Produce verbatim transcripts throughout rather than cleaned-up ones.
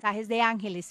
mensajes de ángeles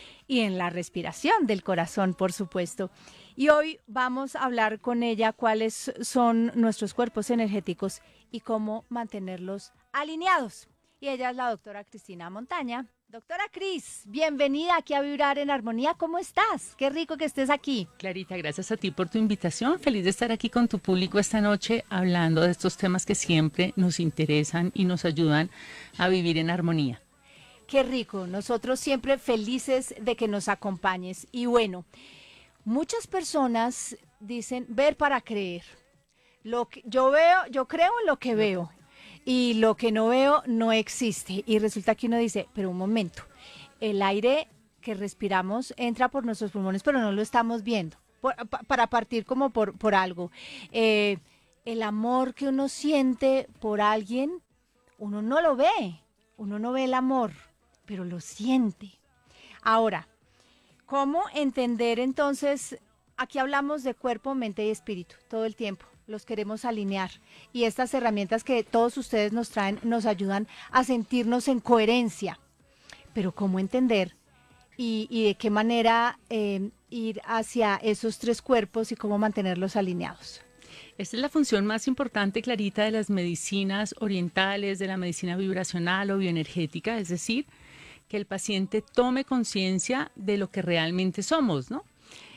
y en la respiración del corazón, por supuesto. Y hoy vamos a hablar con ella cuáles son nuestros cuerpos energéticos y cómo mantenerlos alineados. Y ella es la doctora Cristina Montaña. Doctora Cris, bienvenida aquí a Vibrar en Armonía. ¿Cómo estás? Qué rico que estés aquí. Clarita, gracias a ti por tu invitación. Feliz de estar aquí con tu público esta noche hablando de estos temas que siempre nos interesan y nos ayudan a vivir en armonía. Qué rico. Nosotros siempre felices de que nos acompañes. Y bueno, muchas personas dicen ver para creer. Lo que yo veo, yo creo en lo que veo. Y lo que no veo no existe. Y resulta que uno dice, pero un momento, el aire que respiramos entra por nuestros pulmones, pero no lo estamos viendo. Por, pa, para partir como por, por algo. Eh, el amor que uno siente por alguien, uno no lo ve. Uno no ve el amor, pero lo siente. Ahora, ¿cómo entender entonces? Aquí hablamos de cuerpo, mente y espíritu todo el tiempo. Los queremos alinear y estas herramientas que todos ustedes nos traen nos ayudan a sentirnos en coherencia. Pero ¿cómo entender y, y de qué manera eh, ir hacia esos tres cuerpos y cómo mantenerlos alineados? Esta es la función más importante, Clarita, de las medicinas orientales, de la medicina vibracional o bioenergética, es decir, que el paciente tome conciencia de lo que realmente somos, ¿no?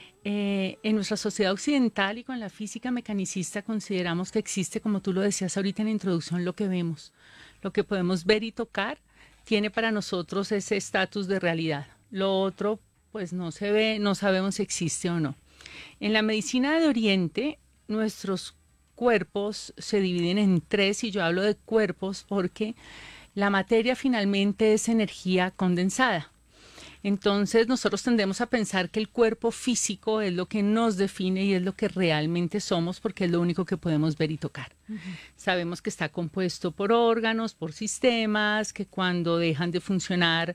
Eh, en nuestra sociedad occidental y con la física mecanicista consideramos que existe, como tú lo decías ahorita en la introducción, lo que vemos. Lo que podemos ver y tocar tiene para nosotros ese estatus de realidad. Lo otro, pues no se ve, no sabemos si existe o no. En la medicina de Oriente, nuestros cuerpos se dividen en tres, y yo hablo de cuerpos porque la materia finalmente es energía condensada. Entonces nosotros tendemos a pensar que el cuerpo físico es lo que nos define y es lo que realmente somos porque es lo único que podemos ver y tocar. Uh-huh. Sabemos que está compuesto por órganos, por sistemas, que cuando dejan de funcionar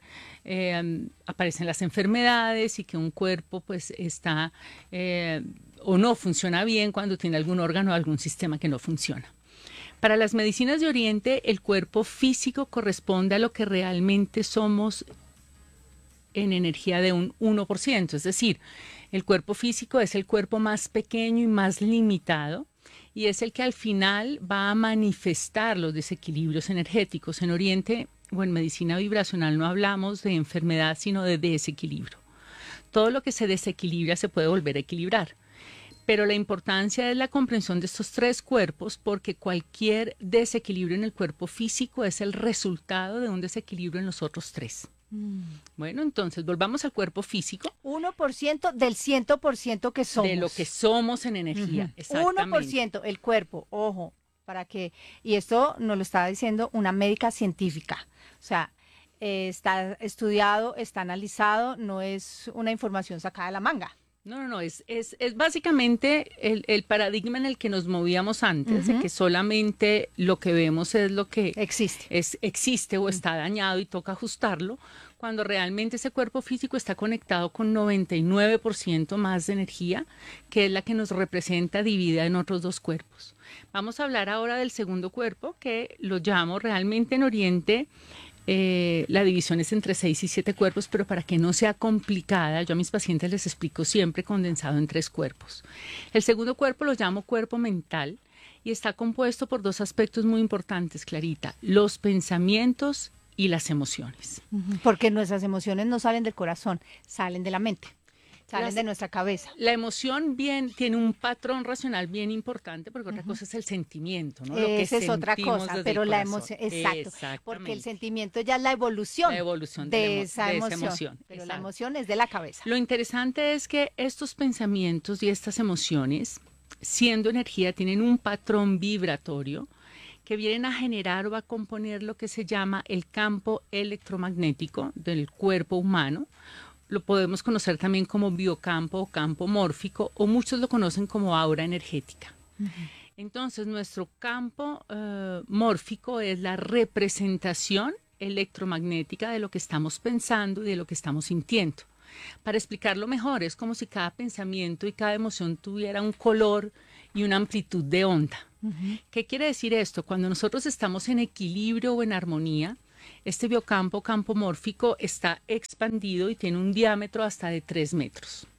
eh, aparecen las enfermedades y que un cuerpo pues está eh, o no funciona bien cuando tiene algún órgano o algún sistema que no funciona. Para las medicinas de Oriente, el cuerpo físico corresponde a lo que realmente somos en energía de un uno por ciento, es decir, el cuerpo físico es el cuerpo más pequeño y más limitado y es el que al final va a manifestar los desequilibrios energéticos. En Oriente o en medicina vibracional no hablamos de enfermedad, sino de desequilibrio. Todo lo que se desequilibra se puede volver a equilibrar. Pero la importancia es la comprensión de estos tres cuerpos porque cualquier desequilibrio en el cuerpo físico es el resultado de un desequilibrio en los otros tres. Mm. Bueno, entonces volvamos al cuerpo físico. uno por ciento del cien por ciento que somos. De lo que somos en energía, uh-huh. Exactamente. uno por ciento el cuerpo, ojo, para que, y esto nos lo estaba diciendo una médica científica, o sea, eh, está estudiado, está analizado, no es una información sacada de la manga. No, no, no, es, es, es básicamente el, el paradigma en el que nos movíamos antes, uh-huh. de que solamente lo que vemos es lo que existe, es, existe o uh-huh. está dañado y toca ajustarlo, cuando realmente ese cuerpo físico está conectado con noventa y nueve por ciento más de energía, que es la que nos representa dividida en otros dos cuerpos. Vamos a hablar ahora del segundo cuerpo, que lo llamo realmente en Oriente. Eh, la división es entre seis y siete cuerpos, pero para que no sea complicada, yo a mis pacientes les explico siempre condensado en tres cuerpos. El segundo cuerpo lo llamo cuerpo mental y está compuesto por dos aspectos muy importantes, Clarita, los pensamientos y las emociones. Porque nuestras emociones no salen del corazón, salen de la mente. Salen Las, de nuestra cabeza. La emoción bien tiene un patrón racional bien importante porque otra uh-huh. cosa es el sentimiento, ¿no? Lo que Esa es otra cosa, pero la emoción, exacto, porque el sentimiento ya es la evolución, la evolución de, de, emo esa, de emoción, esa emoción. Pero exacto. La emoción es de la cabeza. Lo interesante es que estos pensamientos y estas emociones, siendo energía, tienen un patrón vibratorio que vienen a generar o a componer lo que se llama el campo electromagnético del cuerpo humano. Lo podemos conocer también como biocampo o campo mórfico, o muchos lo conocen como aura energética. Uh-huh. Entonces, nuestro campo uh, mórfico es la representación electromagnética de lo que estamos pensando y de lo que estamos sintiendo. Para explicarlo mejor, es como si cada pensamiento y cada emoción tuviera un color y una amplitud de onda. Uh-huh. ¿Qué quiere decir esto? Cuando nosotros estamos en equilibrio o en armonía, Este biocampo campomórfico está expandido y tiene un diámetro hasta de tres metros.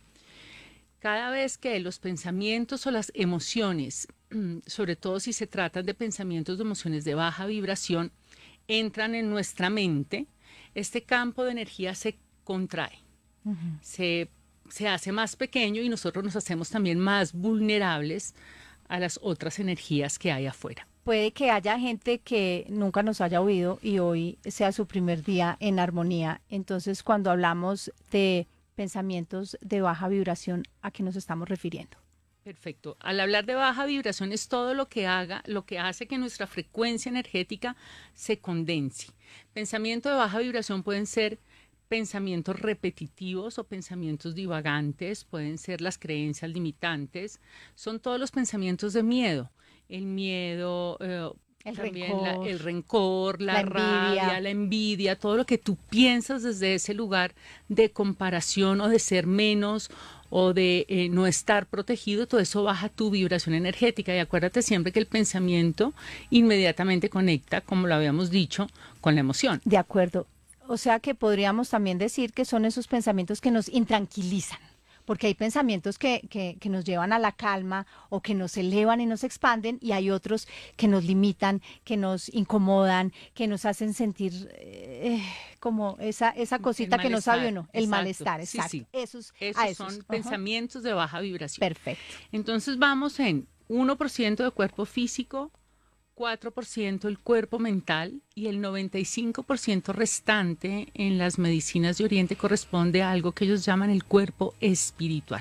Cada vez que los pensamientos o las emociones, sobre todo si se tratan de pensamientos o emociones de baja vibración, entran en nuestra mente, este campo de energía se contrae, uh-huh. se, se hace más pequeño y nosotros nos hacemos también más vulnerables a las otras energías que hay afuera. Puede que haya gente que nunca nos haya oído y hoy sea su primer día en armonía. Entonces, cuando hablamos de pensamientos de baja vibración, ¿a qué nos estamos refiriendo? Perfecto. Al hablar de baja vibración es todo lo que haga, lo que hace que nuestra frecuencia energética se condense. Pensamientos de baja vibración pueden ser pensamientos repetitivos o pensamientos divagantes, pueden ser las creencias limitantes, son todos los pensamientos de miedo, el miedo, eh, el, también rencor, la, el rencor, la, la rabia, envidia. la envidia, todo lo que tú piensas desde ese lugar de comparación o de ser menos o de eh, no estar protegido, todo eso baja tu vibración energética. Y acuérdate siempre que el pensamiento inmediatamente conecta, como lo habíamos dicho, con la emoción. De acuerdo. O sea que podríamos también decir que son esos pensamientos que nos intranquilizan, porque hay pensamientos que, que, que nos llevan a la calma o que nos elevan y nos expanden, y hay otros que nos limitan, que nos incomodan, que nos hacen sentir eh, como esa, esa cosita que no sabe uno, el exacto. malestar, exacto. Sí, sí. Esos, esos, a esos son uh-huh. pensamientos de baja vibración. Perfecto. Entonces vamos en uno por ciento de cuerpo físico, cuatro por ciento el cuerpo mental y el noventa y cinco por ciento restante en las medicinas de Oriente corresponde a algo que ellos llaman el cuerpo espiritual.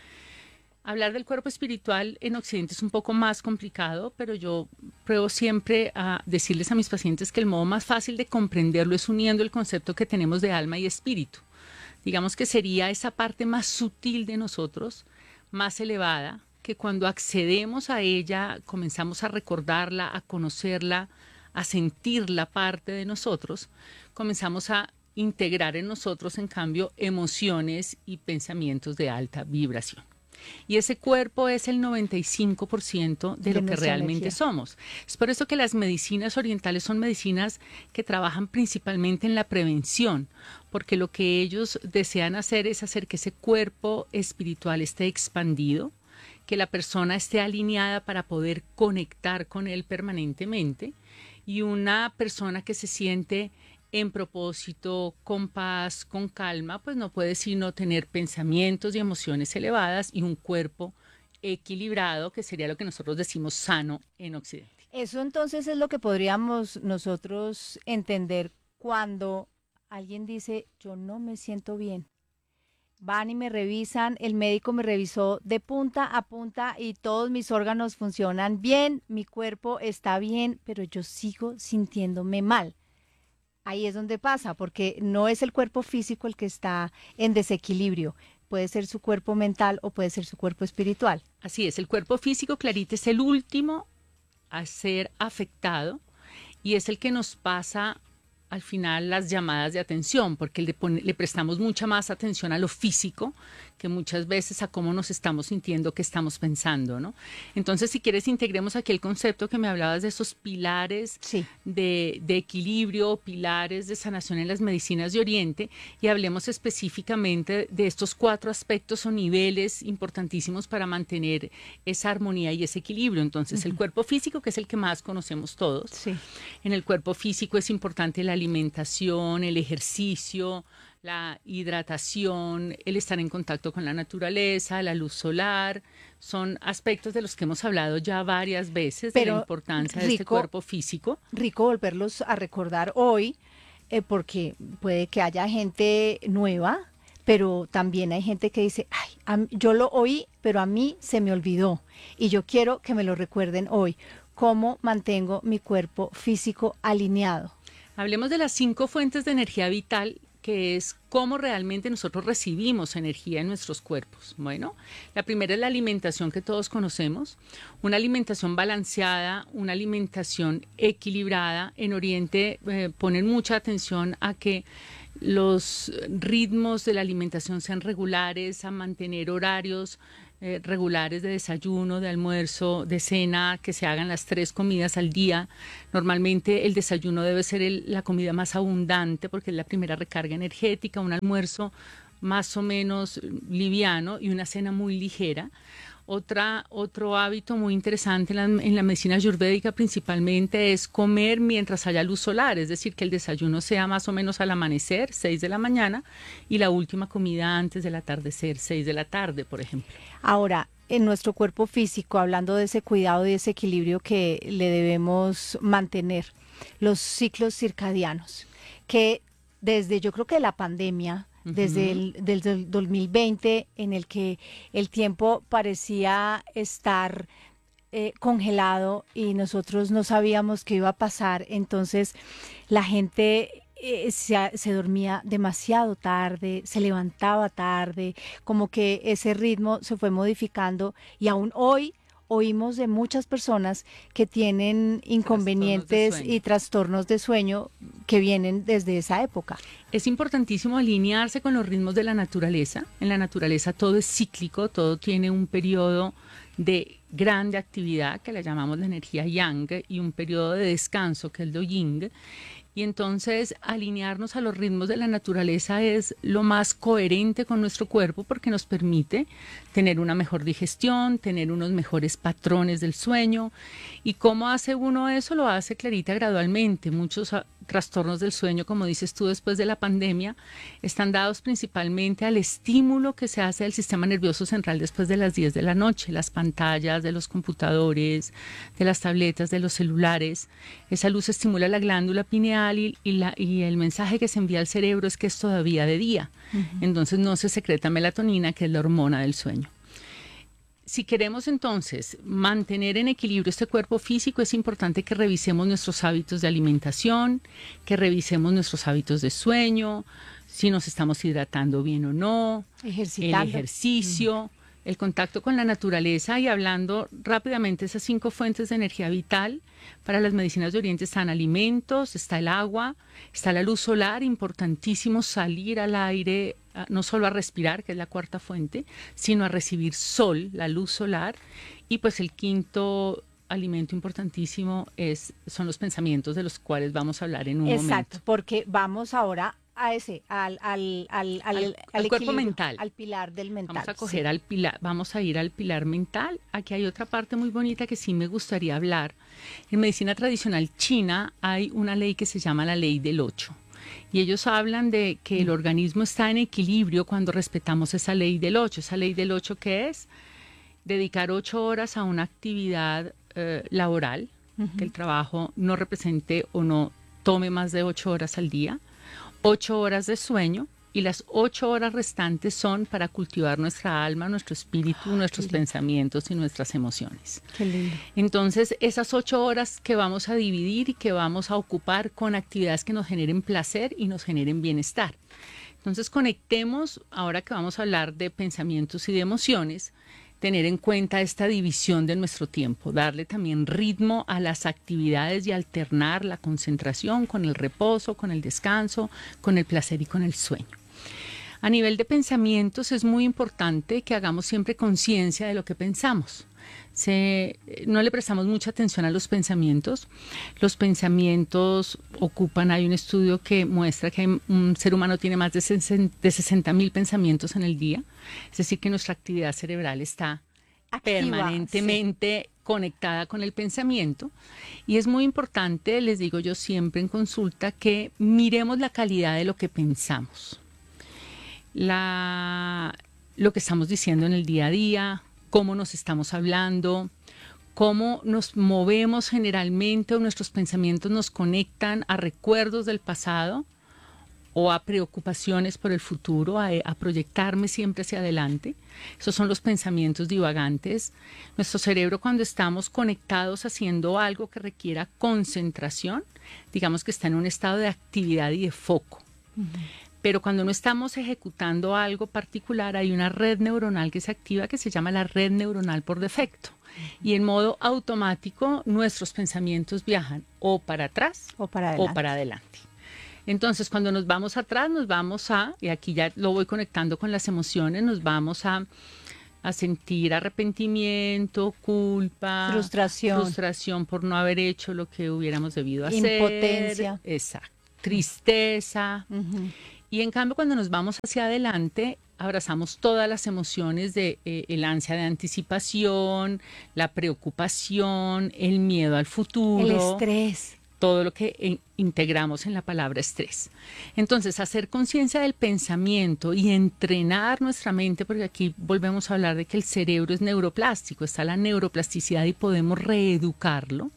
Hablar del cuerpo espiritual en Occidente es un poco más complicado, pero yo pruebo siempre a decirles a mis pacientes que el modo más fácil de comprenderlo es uniendo el concepto que tenemos de alma y espíritu. Digamos que sería esa parte más sutil de nosotros, más elevada, que cuando accedemos a ella, comenzamos a recordarla, a conocerla, a sentirla parte de nosotros, comenzamos a integrar en nosotros, en cambio, emociones y pensamientos de alta vibración. Y ese cuerpo es el noventa y cinco por ciento de, de lo que realmente energía. Somos. Es por eso que las medicinas orientales son medicinas que trabajan principalmente en la prevención, porque lo que ellos desean hacer es hacer que ese cuerpo espiritual esté expandido, que la persona esté alineada para poder conectar con él permanentemente, y una persona que se siente en propósito, con paz, con calma, pues no puede sino tener pensamientos y emociones elevadas y un cuerpo equilibrado, que sería lo que nosotros decimos sano en Occidente. Eso entonces es lo que podríamos nosotros entender cuando alguien dice, yo no me siento bien. Van y me revisan, el médico me revisó de punta a punta y todos mis órganos funcionan bien, mi cuerpo está bien, pero yo sigo sintiéndome mal. Ahí es donde pasa, porque no es el cuerpo físico el que está en desequilibrio, puede ser su cuerpo mental o puede ser su cuerpo espiritual. Así es, el cuerpo físico, Clarita, es el último a ser afectado y es el que nos pasa al final las llamadas de atención, porque le, pone, le prestamos mucha más atención a lo físico que muchas veces a cómo nos estamos sintiendo, qué estamos pensando, ¿no? Entonces, si quieres, integremos aquí el concepto que me hablabas de esos pilares sí. de, de equilibrio, pilares de sanación en las medicinas de Oriente, y hablemos específicamente de estos cuatro aspectos o niveles importantísimos para mantener esa armonía y ese equilibrio. Entonces, uh-huh. el cuerpo físico, que es el que más conocemos todos. Sí. En el cuerpo físico es importante la alimentación, el ejercicio, la hidratación, el estar en contacto con la naturaleza, la luz solar, son aspectos de los que hemos hablado ya varias veces. Pero de la importancia rico, de este cuerpo físico. Rico volverlos a recordar hoy, eh, porque puede que haya gente nueva, pero también hay gente que dice, ay, a, yo lo oí, pero a mí se me olvidó y yo quiero que me lo recuerden hoy. ¿Cómo mantengo mi cuerpo físico alineado? Hablemos de las cinco fuentes de energía vital, que es cómo realmente nosotros recibimos energía en nuestros cuerpos. Bueno, la primera es la alimentación que todos conocemos, una alimentación balanceada, una alimentación equilibrada. En Oriente eh, ponen mucha atención a que los ritmos de la alimentación sean regulares, a mantener horarios eh, regulares de desayuno, de almuerzo, de cena, que se hagan las tres comidas al día. Normalmente el desayuno debe ser el, la comida más abundante porque es la primera recarga energética, un almuerzo más o menos liviano y una cena muy ligera. Otra, otro hábito muy interesante en la, en la medicina ayurvédica principalmente es comer mientras haya luz solar, es decir, que el desayuno sea más o menos al amanecer, seis de la mañana, y la última comida antes del atardecer, seis de la tarde, por ejemplo. Ahora, en nuestro cuerpo físico, hablando de ese cuidado y ese equilibrio que le debemos mantener, los ciclos circadianos, que desde yo creo que la pandemia, desde el, desde el dos mil veinte, en el que el tiempo parecía estar eh, congelado y nosotros no sabíamos qué iba a pasar, entonces la gente eh, se, se dormía demasiado tarde, se levantaba tarde, como que ese ritmo se fue modificando y aún hoy oímos de muchas personas que tienen inconvenientes Trastornos de y trastornos de sueño que vienen desde esa época. Es importantísimo alinearse con los ritmos de la naturaleza. En la naturaleza todo es cíclico, todo tiene un periodo de grande actividad, que le llamamos la energía yang, y un periodo de descanso, que es lo yin. Y entonces alinearnos a los ritmos de la naturaleza es lo más coherente con nuestro cuerpo porque nos permite tener una mejor digestión, tener unos mejores patrones del sueño. ¿Y cómo hace uno eso? Lo hace, Clarita, gradualmente. Muchos uh, trastornos del sueño, como dices tú, después de la pandemia, están dados principalmente al estímulo que se hace del sistema nervioso central después de las diez de la noche, las pantallas de los computadores, de las tabletas, de los celulares. Esa luz estimula la glándula pineal y, y, la, y el mensaje que se envía al cerebro es que es todavía de día. Uh-huh. Entonces no se secreta melatonina, que es la hormona del sueño. Si queremos entonces mantener en equilibrio este cuerpo físico, es importante que revisemos nuestros hábitos de alimentación, que revisemos nuestros hábitos de sueño, si nos estamos hidratando bien o no, el ejercicio, uh-huh. el contacto con la naturaleza. Y hablando rápidamente, esas cinco fuentes de energía vital para las medicinas de Oriente están alimentos, está el agua, está la luz solar, importantísimo salir al aire, no solo a respirar, que es la cuarta fuente, sino a recibir sol, la luz solar. Y pues el quinto alimento importantísimo es, son los pensamientos, de los cuales vamos a hablar en un Exacto, momento. Exacto, porque vamos ahora a ese, al, al, al, al, al, al cuerpo mental, al pilar del mental. Vamos a coger sí. al pilar, vamos a ir al pilar mental. Aquí hay otra parte muy bonita que sí me gustaría hablar. En medicina tradicional china hay una ley que se llama la ley del ocho. Y ellos hablan de que el organismo está en equilibrio cuando respetamos esa ley del ocho. Esa ley del ocho, ¿qué es? Dedicar ocho horas a una actividad eh, laboral, uh-huh. que el trabajo no represente o no tome más de ocho horas al día. Ocho horas de sueño y las ocho horas restantes son para cultivar nuestra alma, nuestro espíritu, oh, nuestros pensamientos y nuestras emociones. Qué lindo. Entonces, esas ocho horas que vamos a dividir y que vamos a ocupar con actividades que nos generen placer y nos generen bienestar. Entonces, conectemos, ahora que vamos a hablar de pensamientos y de emociones, tener en cuenta esta división de nuestro tiempo, darle también ritmo a las actividades y alternar la concentración con el reposo, con el descanso, con el placer y con el sueño. A nivel de pensamientos es muy importante que hagamos siempre conciencia de lo que pensamos. Se, no le prestamos mucha atención a los pensamientos. Los pensamientos ocupan, hay un estudio que muestra que un ser humano tiene más de sesenta mil pensamientos en el día. Es decir, que nuestra actividad cerebral está activa, permanentemente sí. conectada con el pensamiento. Y es muy importante, les digo yo siempre en consulta, que miremos la calidad de lo que pensamos. La, lo que estamos diciendo en el día a día, cómo nos estamos hablando, cómo nos movemos generalmente, o nuestros pensamientos nos conectan a recuerdos del pasado o a preocupaciones por el futuro, a, a proyectarme siempre hacia adelante. Esos son los pensamientos divagantes. Nuestro cerebro, cuando estamos conectados haciendo algo que requiera concentración, digamos que está en un estado de actividad y de foco. Uh-huh. Pero cuando no estamos ejecutando algo particular, hay una red neuronal que se activa que se llama la red neuronal por defecto. Y en modo automático nuestros pensamientos viajan o para atrás o para adelante. O para adelante. Entonces, cuando nos vamos atrás, nos vamos a, y aquí ya lo voy conectando con las emociones, nos vamos a a sentir arrepentimiento, culpa, frustración, frustración por no haber hecho lo que hubiéramos debido hacer, impotencia, exacto, tristeza. Uh-huh. Y en cambio, cuando nos vamos hacia adelante, abrazamos todas las emociones de eh, el ansia de anticipación, la preocupación, el miedo al futuro, el estrés, todo lo que en, integramos en la palabra estrés. Entonces, hacer conciencia del pensamiento y entrenar nuestra mente, porque aquí volvemos a hablar de que el cerebro es neuroplástico, está la neuroplasticidad y podemos reeducarlo.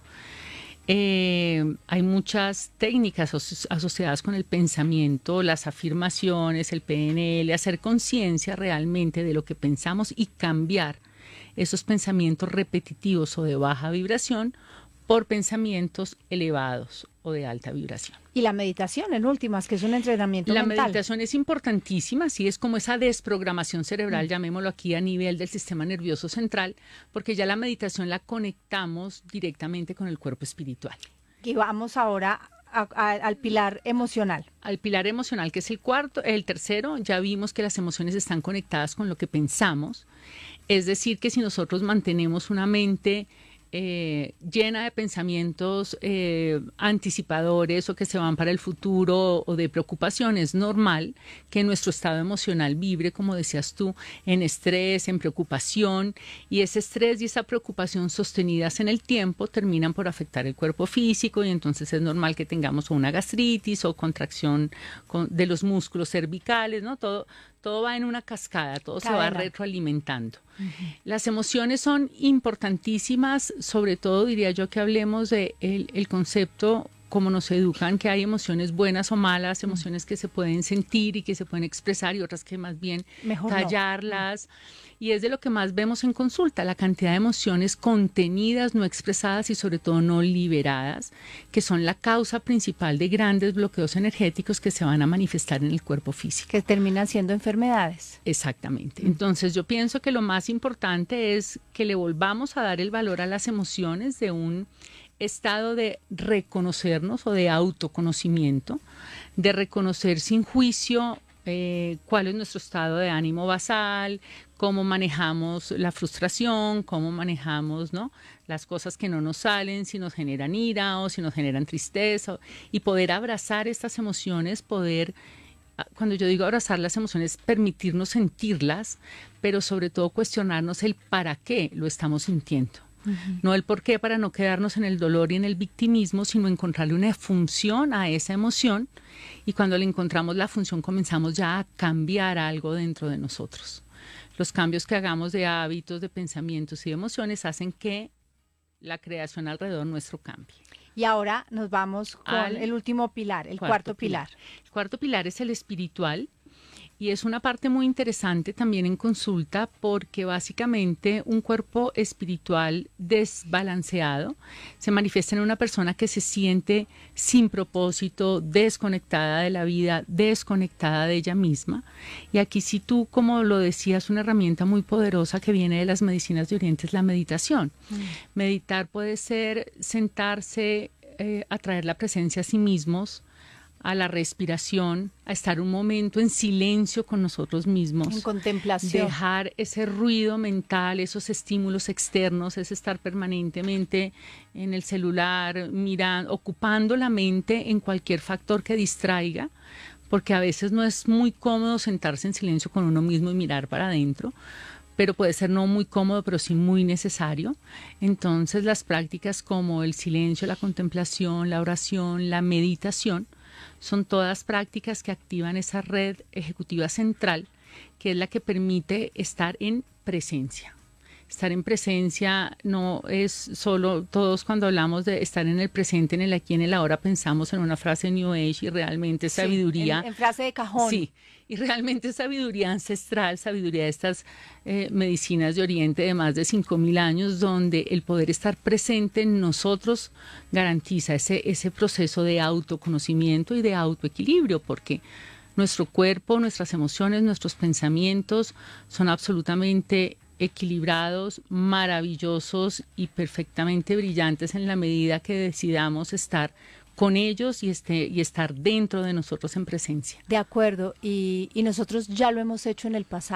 Eh, hay muchas técnicas aso- asociadas con el pensamiento, las afirmaciones, el P N L, hacer conciencia realmente de lo que pensamos y cambiar esos pensamientos repetitivos o de baja vibración por pensamientos elevados o de alta vibración. Y la meditación, en últimas, que es un entrenamiento la mental. La meditación es importantísima, sí, es como esa desprogramación cerebral, mm. llamémoslo aquí a nivel del sistema nervioso central, porque ya la meditación la conectamos directamente con el cuerpo espiritual. Y vamos ahora a, a, al pilar emocional. Al pilar emocional, que es el cuarto, el tercero, ya vimos que las emociones están conectadas con lo que pensamos, es decir, que si nosotros mantenemos una mente Eh, llena de pensamientos eh, anticipadores o que se van para el futuro o de preocupación, es normal que nuestro estado emocional vibre, como decías tú, en estrés, en preocupación, y ese estrés y esa preocupación sostenidas en el tiempo terminan por afectar el cuerpo físico, y entonces es normal que tengamos una gastritis o contracción con, de los músculos cervicales, ¿no? Todo, todo va en una cascada, todo Cadena. se va retroalimentando. Uh-huh. Las emociones son importantísimas, sobre todo diría yo que hablemos de el, el concepto, como nos educan, que hay emociones buenas o malas, emociones uh-huh. que se pueden sentir y que se pueden expresar y otras que más bien Mejor callarlas. No. Y es de lo que más vemos en consulta, la cantidad de emociones contenidas, no expresadas y sobre todo no liberadas, que son la causa principal de grandes bloqueos energéticos que se van a manifestar en el cuerpo físico. Que terminan siendo enfermedades. Exactamente. Entonces yo pienso que lo más importante es que le volvamos a dar el valor a las emociones de un estado de reconocernos o de autoconocimiento, de reconocer sin juicio eh, cuál es nuestro estado de ánimo basal, cómo manejamos la frustración, cómo manejamos, ¿no?, las cosas que no nos salen, si nos generan ira o si nos generan tristeza, y poder abrazar estas emociones, poder, cuando yo digo abrazar las emociones, permitirnos sentirlas, pero sobre todo cuestionarnos el para qué lo estamos sintiendo. Uh-huh. No el por qué, para no quedarnos en el dolor y en el victimismo, sino encontrarle una función a esa emoción, y cuando le encontramos la función comenzamos ya a cambiar algo dentro de nosotros. Los cambios que hagamos de hábitos, de pensamientos y de emociones hacen que la creación alrededor nuestro cambie. Y ahora nos vamos con Al el último pilar, el cuarto, cuarto pilar. pilar. El cuarto pilar es el espiritual. Y es una parte muy interesante también en consulta, porque básicamente un cuerpo espiritual desbalanceado se manifiesta en una persona que se siente sin propósito, desconectada de la vida, desconectada de ella misma. Y aquí, si tú, como lo decías, una herramienta muy poderosa que viene de las medicinas de Oriente es la meditación. Mm. Meditar puede ser sentarse, eh, atraer la presencia a sí mismos, a la respiración, a estar un momento en silencio con nosotros mismos. En contemplación. Dejar ese ruido mental, esos estímulos externos, es estar permanentemente en el celular, mirando, ocupando la mente en cualquier factor que distraiga, porque a veces no es muy cómodo sentarse en silencio con uno mismo y mirar para adentro, pero puede ser no muy cómodo, pero sí muy necesario. Entonces, las prácticas como el silencio, la contemplación, la oración, la meditación, son todas prácticas que activan esa red ejecutiva central, que es la que permite estar en presencia. Estar en presencia no es solo, todos cuando hablamos de estar en el presente, en el aquí, en el ahora, pensamos en una frase New Age y realmente sí, sabiduría. En, en frase de cajón. Sí, y realmente sabiduría ancestral, sabiduría de estas eh, medicinas de Oriente de más de cinco mil años, donde el poder estar presente en nosotros garantiza ese, ese proceso de autoconocimiento y de autoequilibrio, porque nuestro cuerpo, nuestras emociones, nuestros pensamientos son absolutamente equilibrados, maravillosos y perfectamente brillantes en la medida que decidamos estar con ellos y, este, y estar dentro de nosotros en presencia. De acuerdo, y, y nosotros ya lo hemos hecho en el pasado.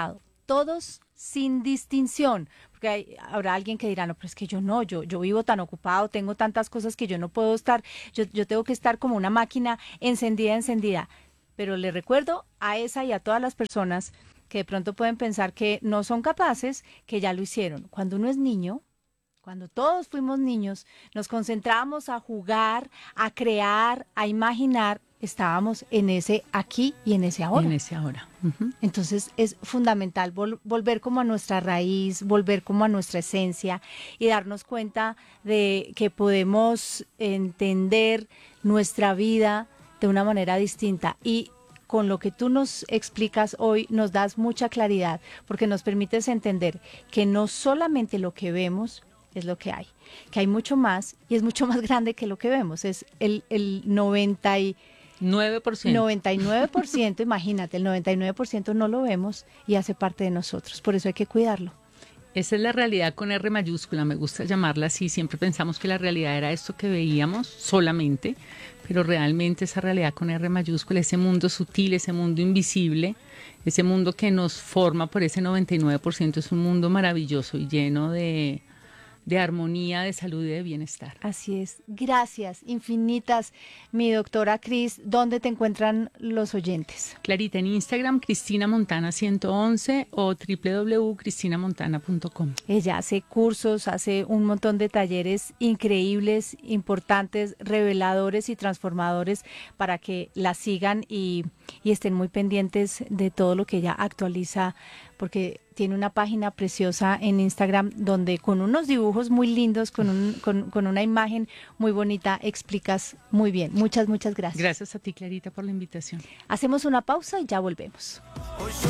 todos sin distinción, porque hay, habrá alguien que dirá, no, pero es que yo no, yo, yo vivo tan ocupado, tengo tantas cosas que yo no puedo estar, yo, yo tengo que estar como una máquina encendida, encendida. Pero le recuerdo a esa y a todas las personas que de pronto pueden pensar que no son capaces, que ya lo hicieron. Cuando uno es niño, cuando todos fuimos niños, nos concentrábamos a jugar, a crear, a imaginar, estábamos en ese aquí y en ese ahora. En ese ahora. Uh-huh. Entonces es fundamental vol- volver como a nuestra raíz, volver como a nuestra esencia y darnos cuenta de que podemos entender nuestra vida de una manera distinta. Y con lo que tú nos explicas hoy nos das mucha claridad porque nos permites entender que no solamente lo que vemos es lo que hay, que hay mucho más y es mucho más grande que lo que vemos. Es el, el noventa y nueve por ciento. noventa y nueve por ciento, imagínate, el noventa y nueve por ciento no lo vemos y hace parte de nosotros. Por eso hay que cuidarlo. Esa es la realidad con R mayúscula, me gusta llamarla así. Siempre pensamos que la realidad era esto que veíamos solamente, pero realmente esa realidad con R mayúscula, ese mundo sutil, ese mundo invisible, ese mundo que nos forma por ese noventa y nueve por ciento, es un mundo maravilloso y lleno de, de armonía, de salud y de bienestar. Así es. Gracias infinitas, mi doctora Cris. ¿Dónde te encuentran los oyentes? Clarita, en Instagram, Cristina Montana ciento once o w w w punto cristina montana punto com. Ella hace cursos, hace un montón de talleres increíbles, importantes, reveladores y transformadores para que la sigan y, y estén muy pendientes de todo lo que ella actualiza, porque tiene una página preciosa en Instagram donde con unos dibujos muy lindos, con, un, con, con una imagen muy bonita, explicas muy bien. Muchas, muchas gracias. Gracias a ti, Clarita, por la invitación. Hacemos una pausa y ya volvemos.